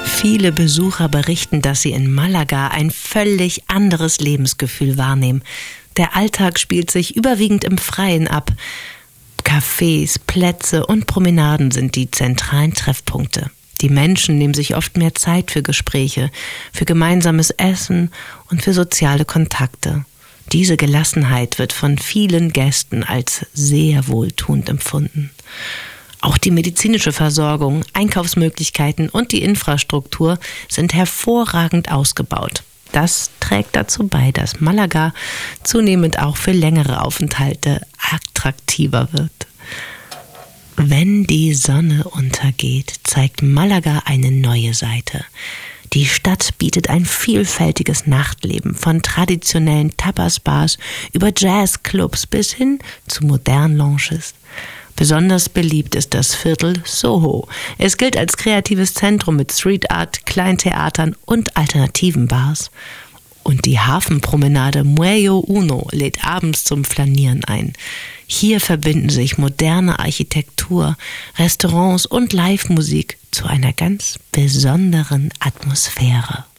Viele Besucher berichten, dass sie in Malaga ein völlig anderes Lebensgefühl wahrnehmen. Der Alltag spielt sich überwiegend im Freien ab. Cafés, Plätze und Promenaden sind die zentralen Treffpunkte. Die Menschen nehmen sich oft mehr Zeit für Gespräche, für gemeinsames Essen und für soziale Kontakte. Diese Gelassenheit wird von vielen Gästen als sehr wohltuend empfunden. Auch die medizinische Versorgung, Einkaufsmöglichkeiten und die Infrastruktur sind hervorragend ausgebaut. Das trägt dazu bei, dass Malaga zunehmend auch für längere Aufenthalte attraktiver wird. Wenn die Sonne untergeht, zeigt Malaga eine neue Seite. Die Stadt bietet ein vielfältiges Nachtleben, von traditionellen Tapas-Bars über Jazzclubs bis hin zu modernen Lounges. Besonders beliebt ist das Viertel Soho. Es gilt als kreatives Zentrum mit Street Art, Kleintheatern und alternativen Bars. Und die Hafenpromenade Muelle Uno lädt abends zum Flanieren ein. Hier verbinden sich moderne Architektur, Restaurants und Live-Musik zu einer ganz besonderen Atmosphäre.